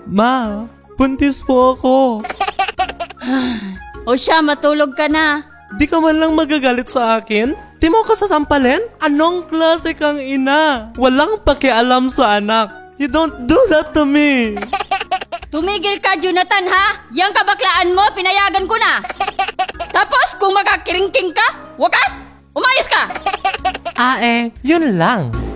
Ma, buntis po ako. O siya, matulog ka na. Di ka man lang magagalit sa akin? Di mo ako sasampalin? Anong klase kang ina? Walang pakialam sa anak. You don't do that to me. Tumigil ka, Jonathan, ha? Yang kabaklaan mo, pinayagan ko na. Tapos, kung makakiringking ka, wakas, umayos ka. Yun lang.